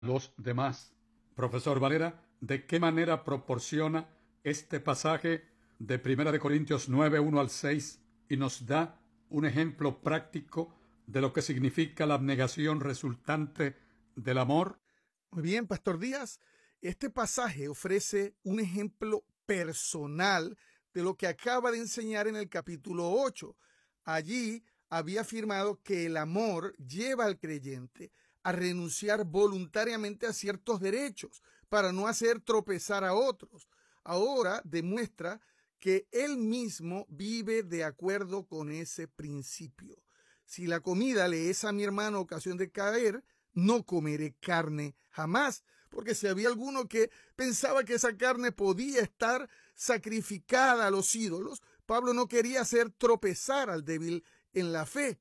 los demás. Profesor Valera, ¿de qué manera proporciona este pasaje de 1 de Corintios 9, 1 al 6 y nos da un ejemplo práctico de lo que significa la abnegación resultante del amor? Muy bien, Pastor Díaz. Este pasaje ofrece un ejemplo personal de lo que acaba de enseñar en el capítulo 8. Allí había afirmado que el amor lleva al creyente a renunciar voluntariamente a ciertos derechos para no hacer tropezar a otros. Ahora demuestra que él mismo vive de acuerdo con ese principio. Si la comida le es a mi hermano ocasión de caer, no comeré carne jamás, porque si había alguno que pensaba que esa carne podía estar sacrificada a los ídolos, Pablo no quería hacer tropezar al débil en la fe.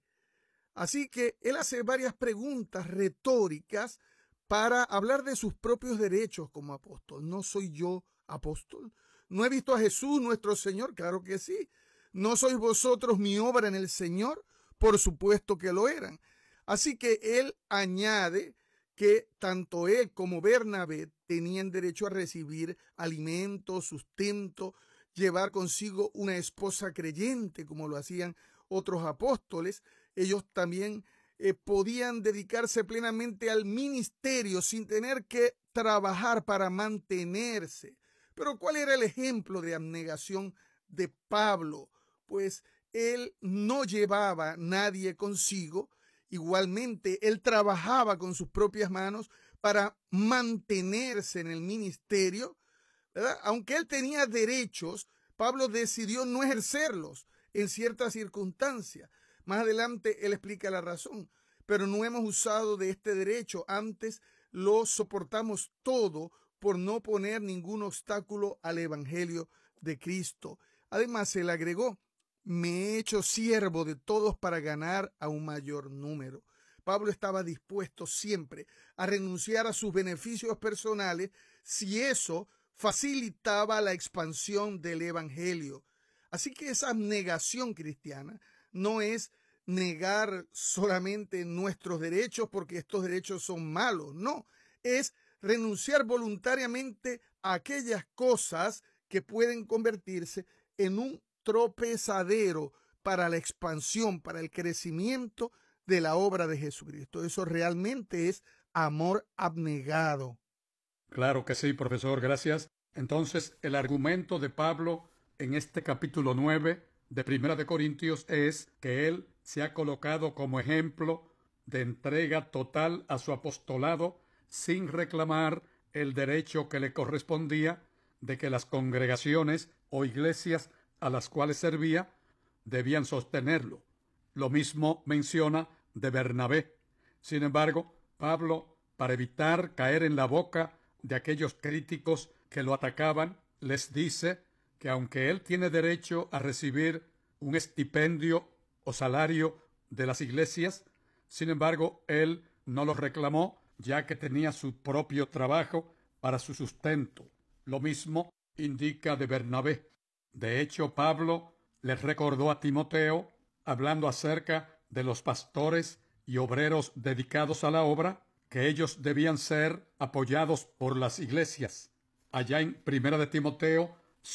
Así que él hace varias preguntas retóricas para hablar de sus propios derechos como apóstol. ¿No soy yo apóstol? ¿No he visto a Jesús nuestro Señor? Claro que sí. ¿No sois vosotros mi obra en el Señor? Por supuesto que lo eran. Así que él añade que tanto él como Bernabé tenían derecho a recibir alimento, sustento, llevar consigo una esposa creyente, como lo hacían otros apóstoles. Ellos también podían dedicarse plenamente al ministerio sin tener que trabajar para mantenerse. Pero ¿cuál era el ejemplo de abnegación de Pablo? Pues él no llevaba nadie consigo. Igualmente, él trabajaba con sus propias manos para mantenerse en el ministerio, ¿verdad? Aunque él tenía derechos, Pablo decidió no ejercerlos en ciertas circunstancias. Más adelante él explica la razón, pero no hemos usado de este derecho. Antes lo soportamos todo por no poner ningún obstáculo al evangelio de Cristo. Además, él agregó: me he hecho siervo de todos para ganar a un mayor número. Pablo estaba dispuesto siempre a renunciar a sus beneficios personales si eso facilitaba la expansión del evangelio. Así que esa abnegación cristiana no es negar solamente nuestros derechos porque estos derechos son malos, no, es renunciar voluntariamente a aquellas cosas que pueden convertirse en un tropezadero para la expansión, para el crecimiento de la obra de Jesucristo. Eso realmente es amor abnegado. Claro que sí, profesor, gracias. Entonces, el argumento de Pablo en este capítulo 9 de 1 de Corintios es que él se ha colocado como ejemplo de entrega total a su apostolado sin reclamar el derecho que le correspondía de que las congregaciones o iglesias a las cuales servía debían sostenerlo. Lo mismo menciona de Bernabé. Sin embargo, Pablo, para evitar caer en la boca de aquellos críticos que lo atacaban, les dice que aunque él tiene derecho a recibir un estipendio o salario de las iglesias, sin embargo, él no lo reclamó, ya que tenía su propio trabajo para su sustento. Lo mismo indica de Bernabé. De hecho, Pablo les recordó a Timoteo, hablando acerca de los pastores y obreros dedicados a la obra, que ellos debían ser apoyados por las iglesias. Allá en 1 de Timoteo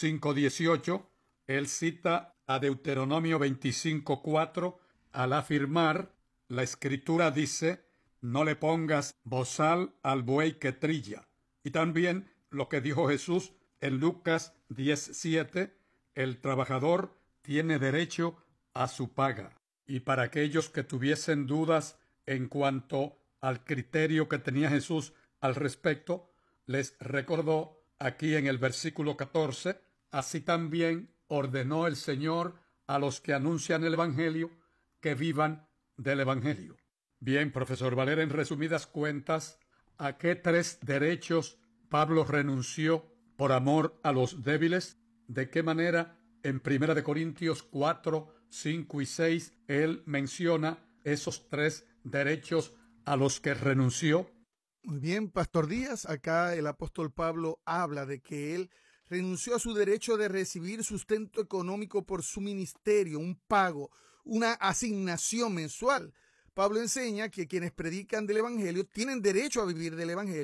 5:18, él cita a Deuteronomio 25:4 al afirmar: la escritura dice, no le pongas bozal al buey que trilla. Y también lo que dijo Jesús en Lucas 10:7, el trabajador tiene derecho a su paga. Y para aquellos que tuviesen dudas en cuanto al criterio que tenía Jesús al respecto, les recordó aquí en el versículo 14, así también ordenó el Señor a los que anuncian el Evangelio que vivan del Evangelio. Bien, profesor Valera, en resumidas cuentas, ¿a qué 3 derechos Pablo renunció por amor a los débiles? ¿De qué manera en 1 de Corintios 4, 5 y 6 él menciona esos 3 derechos a los que renunció? Muy bien, Pastor Díaz, acá el apóstol Pablo habla de que él renunció a su derecho de recibir sustento económico por su ministerio, un pago, una asignación mensual. Pablo enseña que quienes predican del Evangelio tienen derecho a vivir del Evangelio.